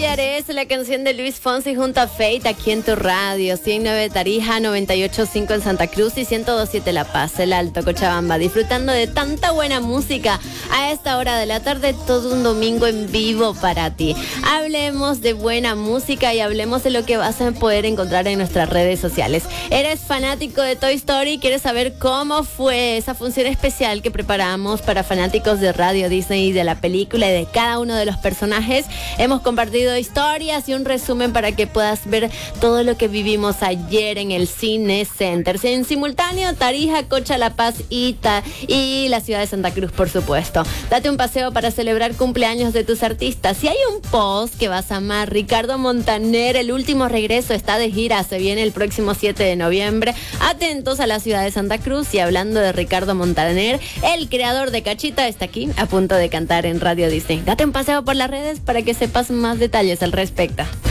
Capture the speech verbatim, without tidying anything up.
Olvidaré es la canción de Luis Fonsi junto a Fate aquí en tu radio. ciento nueve Tarija, noventa y ocho punto cinco en Santa Cruz y ciento dos punto siete La Paz, el Alto Cochabamba. Disfrutando de tanta buena música a esta hora de la tarde, todo un domingo en vivo para ti. Hablemos de buena música y hablemos de lo que vas a poder encontrar en nuestras redes sociales. ¿Eres fanático de Toy Story? ¿Quieres saber cómo fue esa función especial que preparamos para fanáticos de Radio Disney y de la película y de cada uno de los personajes? Hemos compartido historias y un resumen para que puedas ver todo lo que vivimos ayer en el Cine Center. En simultáneo, Tarija, Cocha, La Paz y, Ta- y la ciudad de Santa Cruz, por supuesto. Date un paseo para celebrar cumpleaños de tus artistas. Si hay un post que vas a amar, Ricardo Montaner, el último regreso, está de gira, se viene el próximo siete de noviembre. Atentos a la ciudad de Santa Cruz. Y hablando de Ricardo Montaner, el creador de Cachita está aquí a punto de cantar en Radio Disney. Date un paseo por las redes para que sepas más detalles al respecto.